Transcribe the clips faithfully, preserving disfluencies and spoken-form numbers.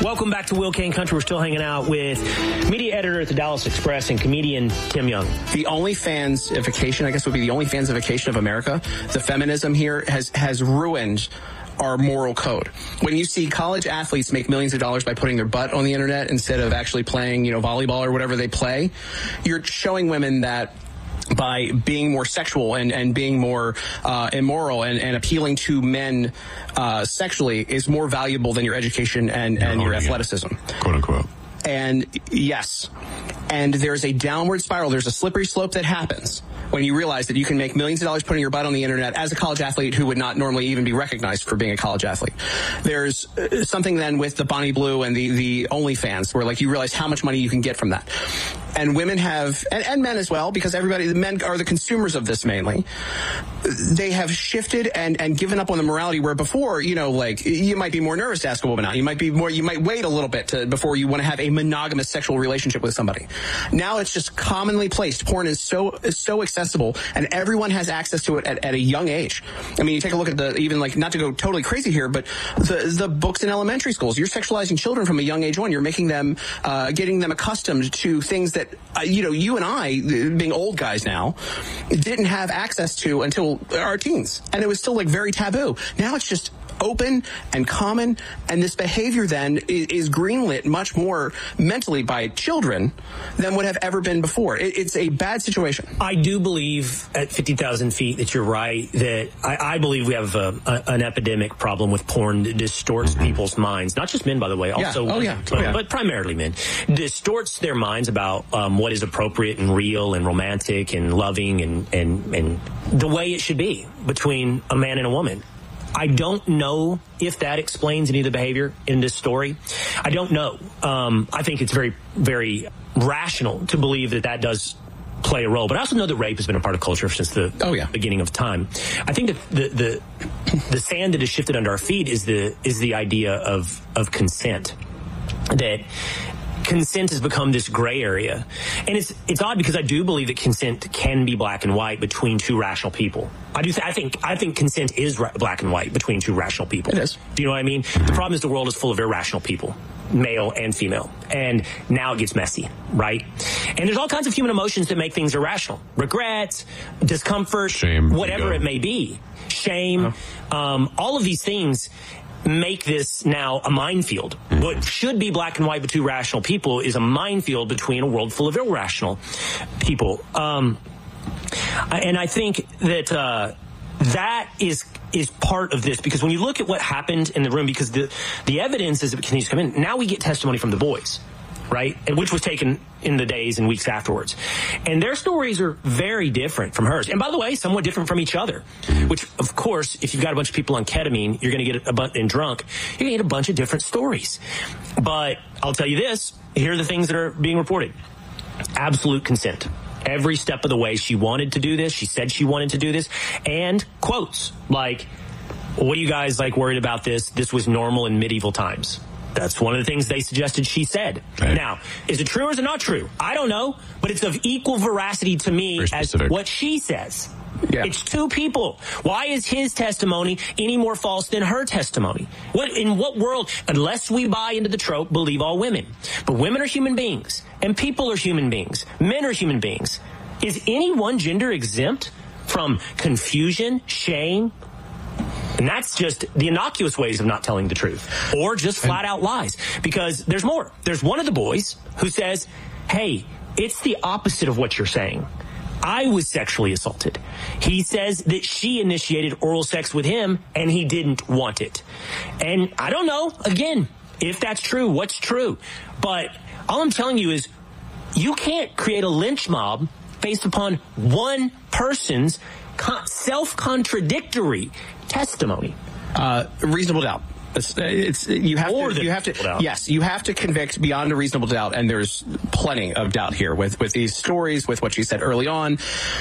Welcome back to Will Kane Country. We're still hanging out with media editor at the Dallas Express and comedian Tim Young. The OnlyFansification, I guess, would be the OnlyFansification of America. The feminism here has has ruined our moral code. When you see college athletes make millions of dollars by putting their butt on the internet instead of actually playing, you know, volleyball or whatever they play, you're showing women that by being more sexual and, and being more uh, immoral and, and appealing to men uh, sexually is more valuable than your education and, and your athleticism. Quote unquote. And yes, and there's a downward spiral. There's a slippery slope that happens when you realize that you can make millions of dollars putting your butt on the internet as a college athlete who would not normally even be recognized for being a college athlete. There's uh, something then with the Bonnie Blue and the, the OnlyFans where, like, you realize how much money you can get from that. And women have, and, and men as well, because everybody, the men are the consumers of this mainly. They have shifted and, and given up on the morality where before, you know, like, you might be more nervous to ask a woman out. You might be more, you might wait a little bit to, before you want to have a monogamous sexual relationship with somebody. Now it's just commonly placed. Porn is so, is so accessible and everyone has access to it at, at a young age. I mean, you take a look at the, even like, not to go totally crazy here, but the, the books in elementary schools, you're sexualizing children from a young age on. You're making them, uh, getting them accustomed to things that Uh, you know, you and I, being old guys now, didn't have access to until our teens. And it was still, like, very taboo. Now it's just open and common, and this behavior then is, is greenlit much more mentally by children than would have ever been before. It, it's a bad situation. I do believe at fifty thousand feet that you're right, that I, I believe we have a, a, an epidemic problem with porn that distorts mm-hmm. people's minds. Not just men, by the way, also yeah. Oh, yeah. But, oh, yeah. but primarily men. Distorts their minds about um, what is appropriate and real and romantic and loving and, and, and the way it should be between a man and a woman. I don't know if that explains any of the behavior in this story. I don't know. Um, I think it's very, very rational to believe that that does play a role. But I also know that rape has been a part of culture since the oh, yeah. beginning of time. I think that the, the the sand that has shifted under our feet is the is the idea of of consent. That consent has become this gray area. And it's it's odd because I do believe that consent can be black and white between two rational people. I do. Th- I think I think consent is ra- black and white between two rational people. It is. Do you know what I mean? The problem is the world is full of irrational people, male and female. And now it gets messy, right? And there's all kinds of human emotions that make things irrational. Regret, discomfort, shame, whatever ego. It may be. Shame, oh. um, all of these things make this now a minefield. Mm-hmm. What should be black and white between rational people is a minefield between a world full of irrational people. Um, and I think that uh, that is is part of this, because when you look at what happened in the room, because the the evidence as it continues to come in, now we get testimony from the boys, right? And which was taken in the days and weeks afterwards. And their stories are very different from hers. And by the way, somewhat different from each other, which, of course, if you've got a bunch of people on ketamine, you're going to get a bunch and drunk, you're going to get a bunch of different stories. But I'll tell you this, here are the things that are being reported. Absolute consent. Every step of the way, she wanted to do this. She said she wanted to do this. And quotes like, what are you guys like worried about this? This was normal in medieval times. That's one of the things they suggested she said. Right. Now, is it true or is it not true? I don't know, but it's of equal veracity to me as what she says. Yeah. It's two people. Why is his testimony any more false than her testimony? What in what world, unless we buy into the trope, believe all women. But women are human beings, and people are human beings. Men are human beings. Is any one gender exempt from confusion, shame? And that's just the innocuous ways of not telling the truth, or just flat out lies. Because there's more. There's one of the boys who says, hey, it's the opposite of what you're saying. I was sexually assaulted. He says that she initiated oral sex with him and he didn't want it. And I don't know, again, if that's true, what's true. But all I'm telling you is you can't create a lynch mob based upon one person's self-contradictory testimony. Uh, reasonable doubt. It's, it's you have or to you have to doubt. yes you have to convict beyond a reasonable doubt, and there's plenty of doubt here with with these stories, with what she said early on.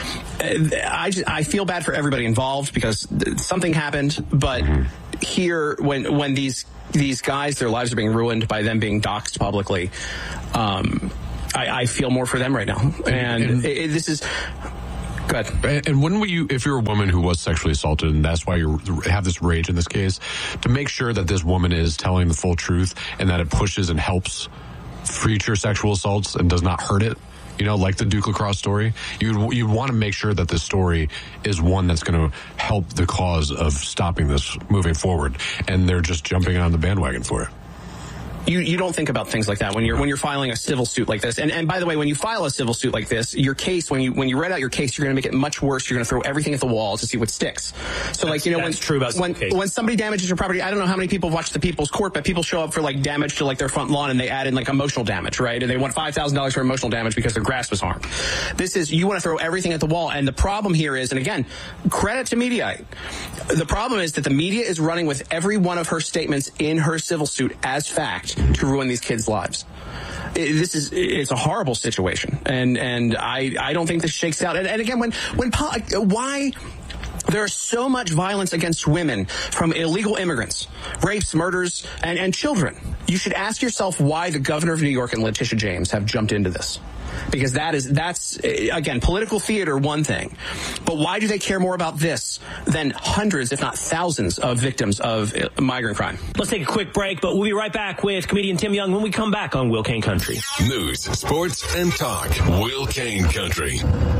I just, I feel bad for everybody involved because something happened, but here when when these these guys, their lives are being ruined by them being doxxed publicly, um, I, I feel more for them right now, and it, it, this is. Good. And, and wouldn't you, if you're a woman who was sexually assaulted, and that's why you have this rage in this case, to make sure that this woman is telling the full truth and that it pushes and helps future sexual assaults and does not hurt it? You know, like the Duke Lacrosse story, you you want to make sure that this story is one that's going to help the cause of stopping this moving forward, and they're just jumping on the bandwagon for it. You you don't think about things like that when you're when you're filing a civil suit like this. And and by the way, when you file a civil suit like this, your case when you when you read out your case, you're going to make it much worse. You're going to throw everything at the wall to see what sticks. So like you know when true about when when somebody damages your property, I don't know how many people watch the People's Court, but people show up for like damage to like their front lawn and they add in like emotional damage, right? And they want five thousand dollars for emotional damage because their grass was harmed. This is you want to throw everything at the wall. And the problem here is, and again, credit to Mediaite. The problem is that the media is running with every one of her statements in her civil suit as fact to ruin these kids' lives. It, this is it's a horrible situation, and and I I don't think this shakes out. And, and again, when when why there's so much violence against women from illegal immigrants, rapes, murders, and and children, you should ask yourself why the governor of New York and Letitia James have jumped into this. Because that is, that's, again, political theater, one thing. But why do they care more about this than hundreds, if not thousands, of victims of migrant crime? Let's take a quick break, but we'll be right back with comedian Tim Young when we come back on Will Kane Country. News, sports, and talk. Will Kane Country.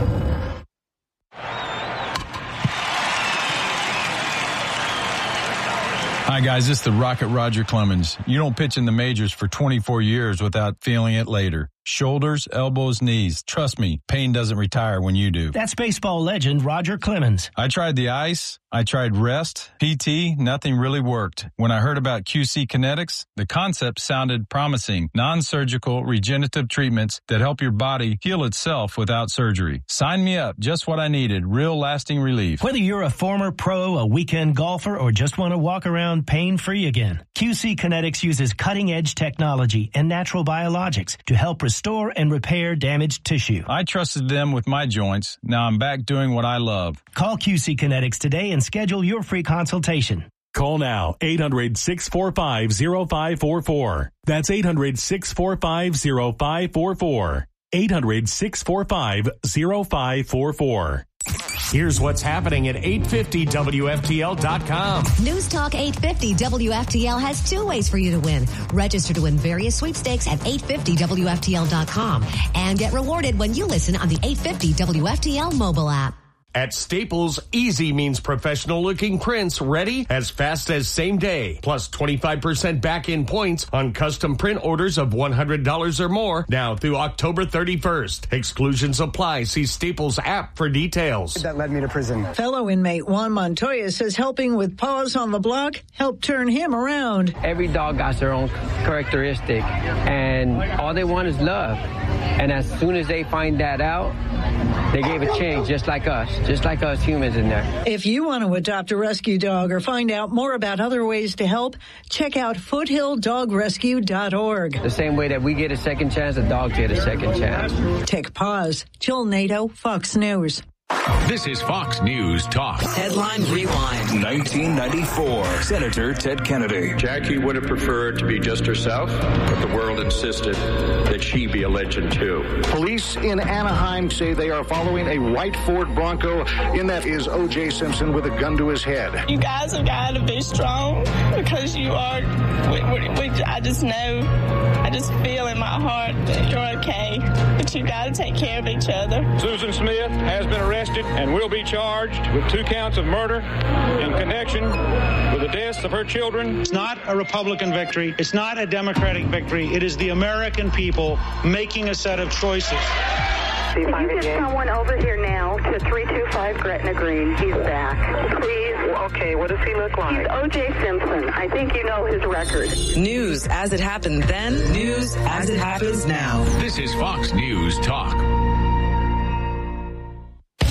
Hi, guys. This is the Rocket Roger Clemens. You don't pitch in the majors for twenty-four years without feeling it later. Shoulders, elbows, knees. Trust me, pain doesn't retire when you do. That's baseball legend Roger Clemens. I tried the ice. I tried rest, P T. Nothing really worked. When I heard about Q C Kinetics, the concept sounded promising. Non-surgical regenerative treatments that help your body heal itself without surgery. Sign me up. Just what I needed. Real lasting relief. Whether you're a former pro, a weekend golfer, or just want to walk around pain-free again, Q C Kinetics uses cutting-edge technology and natural biologics to help restore and repair damaged tissue. I trusted them with my joints. Now I'm back doing what I love. Call Q C Kinetics today and schedule your free consultation. Call now, eight hundred, six four five, zero five four four. That's eight hundred, six four five, zero five four four. eight hundred, six four five, zero five four four. Here's what's happening at eight fifty W F T L dot com. News Talk eight fifty W F T L has two ways for you to win. Register to win various sweepstakes at eight fifty W F T L dot com and get rewarded when you listen on the eight fifty W F T L mobile app. At Staples, easy means professional-looking prints ready as fast as same day. Plus twenty-five percent back-in points on custom print orders of one hundred dollars or more now through October thirty-first. Exclusions apply. See Staples app for details. That led me to prison. Fellow inmate Juan Montoya says helping with Paws on the Block helped turn him around. Every dog got their own characteristic, and all they want is love. And as soon as they find that out, they gave a change, just like us, just like us humans in there. If you want to adopt a rescue dog or find out more about other ways to help, check out foothill dog rescue dot org. The same way that we get a second chance, the dogs get a second chance. Take Paws. Jill Nato, Fox News. This is Fox News Talk. Headline Rewind. nineteen ninety-four. Senator Ted Kennedy. Jackie would have preferred to be just herself, but the world insisted that she be a legend too. Police in Anaheim say they are following a white Ford Bronco. In that is O J Simpson with a gun to his head. You guys have got to be strong because you are, we, we, we, I just know, I just feel in my heart that you're okay, but you got to take care of each other. Susan Smith has been arrested and will be charged with two counts of murder in connection with the deaths of her children. It's not a Republican victory. It's not a Democratic victory. It is the American people making a set of choices. Could you get someone over here now to three two five Gretna Green? He's back. Please. Okay, what does he look like? He's O J Simpson. I think you know his record. News as it happened then, news as it happens now. This is Fox News Talk.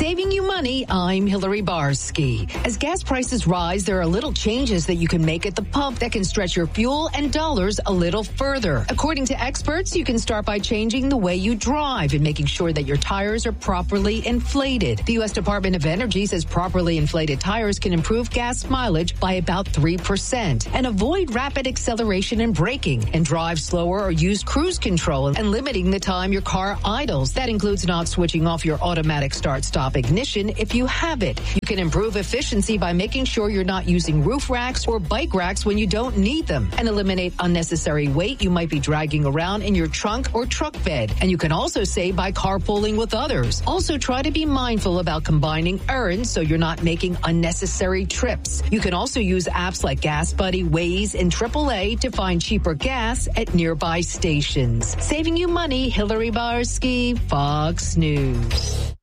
Saving you money, I'm Hillary Barsky. As gas prices rise, there are little changes that you can make at the pump that can stretch your fuel and dollars a little further. According to experts, you can start by changing the way you drive and making sure that your tires are properly inflated. The U S Department of Energy says properly inflated tires can improve gas mileage by about three percent. And avoid rapid acceleration and braking, and drive slower or use cruise control and limiting the time your car idles. That includes not switching off your automatic start-stop ignition if you have it. You can improve efficiency by making sure you're not using roof racks or bike racks when you don't need them, and eliminate unnecessary weight you might be dragging around in your trunk or truck bed. And you can also save by carpooling with others. Also, try to be mindful about combining errands so you're not making unnecessary trips. You can also use apps like Gas Buddy, Waze, and triple A to find cheaper gas at nearby stations. Saving you money, Hillary Barsky, Fox News.